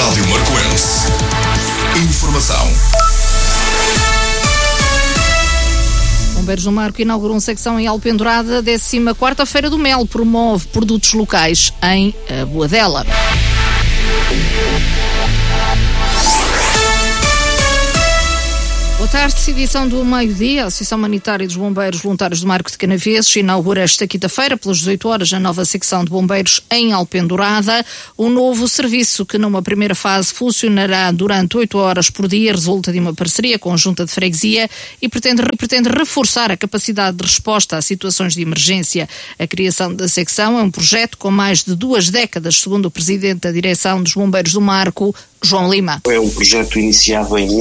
Rádio Marcoense. Informação. Bombeiros do Marco inauguram secção em Alpendurada, 14ª Feira do Mel, promove produtos locais em Boadela. Boa tarde, edição do meio-dia. A Associação Humanitária dos Bombeiros Voluntários do Marco de Canaveses inaugura esta quinta-feira, pelas 18 horas, a nova secção de bombeiros em Alpendurada. Um novo serviço que, numa primeira fase, funcionará durante 8 horas por dia, resulta de uma parceria com a Junta de Freguesia e pretende reforçar a capacidade de resposta a situações de emergência. A criação da secção é um projeto com mais de 2 décadas, segundo o Presidente da Direção dos Bombeiros do Marco, João Lima. É um projeto iniciado em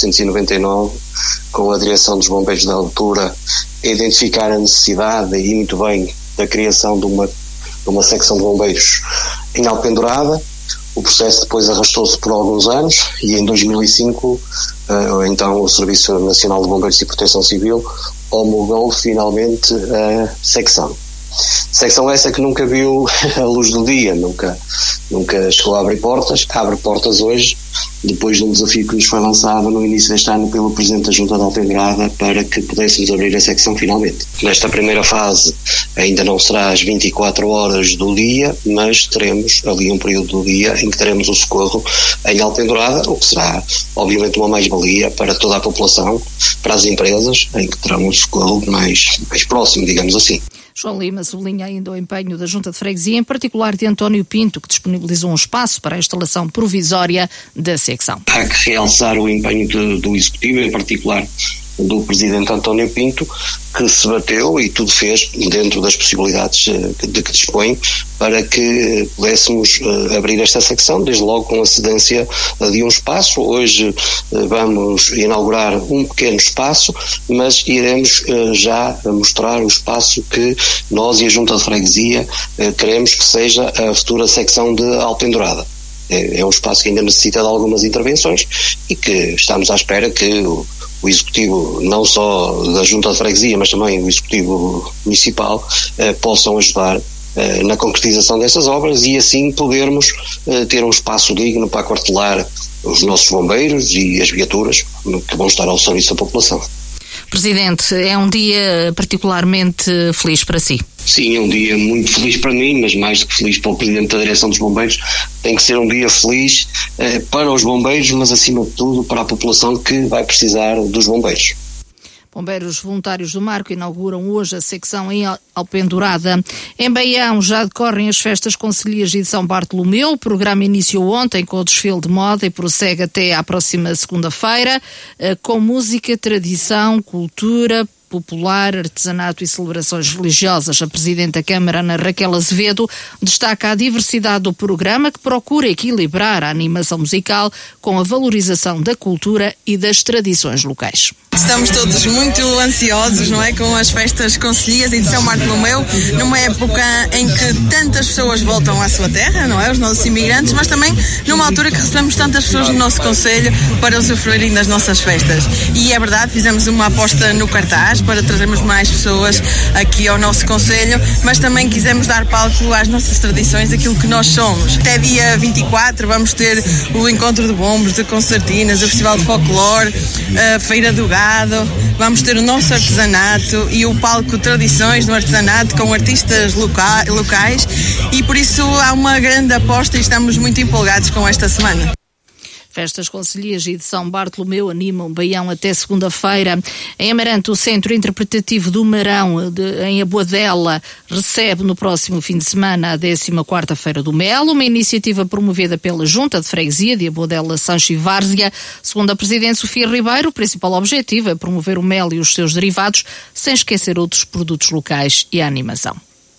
1999, com a direção dos bombeiros da altura, a identificar a necessidade, e muito bem, da criação de uma secção de bombeiros em Alpendurada. O processo depois arrastou-se por alguns anos e em 2005, então, o Serviço Nacional de Bombeiros e Proteção Civil homologou finalmente a secção. Secção essa que nunca viu a luz do dia, nunca chegou a abrir portas. Abre portas hoje, depois de um desafio que nos foi lançado no início deste ano pelo Presidente da Junta de Alpendurada para que pudéssemos abrir a secção finalmente. Nesta primeira fase ainda não será às 24 horas do dia, mas teremos ali um período do dia em que teremos o socorro em Alpendurada, o que será obviamente uma mais-valia para toda a população, para as empresas, em que terão um socorro mais próximo, digamos assim. João Lima sublinha ainda o empenho da Junta de Freguesia, em particular de António Pinto, que disponibilizou um espaço para a instalação provisória da secção. Há que realçar o empenho do Executivo, em particular do Presidente António Pinto, que se bateu e tudo fez dentro das possibilidades de que dispõe para que pudéssemos abrir esta secção, desde logo com a cedência de um espaço. Hoje vamos inaugurar um pequeno espaço, mas iremos já mostrar o espaço que nós e a Junta de Freguesia queremos que seja a futura secção de Alpendurada. É um espaço que ainda necessita de algumas intervenções e que estamos à espera que o Executivo, não só da Junta de Freguesia, mas também o Executivo Municipal, possam ajudar na concretização dessas obras e assim podermos ter um espaço digno para aquartelar os nossos bombeiros e as viaturas que vão estar ao serviço da população. Presidente, é um dia particularmente feliz para si? Sim, é um dia muito feliz para mim, mas mais do que feliz para o Presidente da Direção dos Bombeiros. Tem que ser um dia feliz para os bombeiros, mas acima de tudo para a população que vai precisar dos bombeiros. Bombeiros Voluntários do Marco inauguram hoje a secção em Alpendurada. Em Baião já decorrem as festas concelhias de São Bartolomeu. O programa iniciou ontem com o desfile de moda e prossegue até à próxima segunda-feira, com música, tradição, cultura popular, artesanato e celebrações religiosas. A Presidente da Câmara, Ana Raquel Azevedo, destaca a diversidade do programa, que procura equilibrar a animação musical com a valorização da cultura e das tradições locais. Estamos todos muito ansiosos, não é, com as festas concelhias em São Bartolomeu, numa época em que tantas pessoas voltam à sua terra, não é, os nossos imigrantes, mas também numa altura que recebemos tantas pessoas no nosso concelho para usufruírem das nossas festas. E é verdade, fizemos uma aposta no cartaz para trazermos mais pessoas aqui ao nosso concelho, mas também quisemos dar palco às nossas tradições, aquilo que nós somos. Até dia 24 vamos ter o Encontro de Bombos, de Concertinas, o Festival de Folclore, a Feira do Gado, vamos ter o nosso artesanato e o palco Tradições no artesanato com artistas locais e por isso há uma grande aposta e estamos muito empolgados com esta semana. Festas concelhias e de São Bartolomeu animam Baião até segunda-feira. Em Amarante, o Centro Interpretativo do Marão, em Aboadela, recebe no próximo fim de semana a 14ª Feira do Mel, uma iniciativa promovida pela Junta de Freguesia de Aboadela, Sancho e Várzea. Segundo a Presidente Sofia Ribeiro, o principal objetivo é promover o mel e os seus derivados, sem esquecer outros produtos locais e a animação.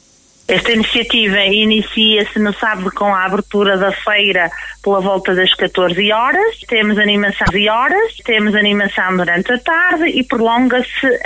Esta iniciativa inicia-se no sábado com a abertura da feira pela volta das 14 horas. Temos animação durante a tarde e prolonga-se